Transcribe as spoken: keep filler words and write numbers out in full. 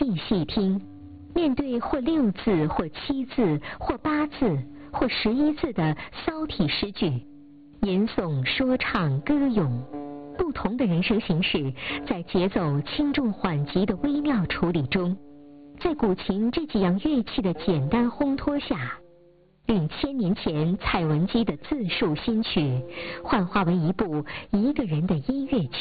细细听，面对或六字或七字或八字或十一字的骚体诗句，吟诵、说唱、歌咏，不同的人声形式在节奏轻重缓急的微妙处理中，在古琴这几样乐器的简单烘托下，令千年前蔡文姬的自述新曲幻化为一部一个人的音乐剧。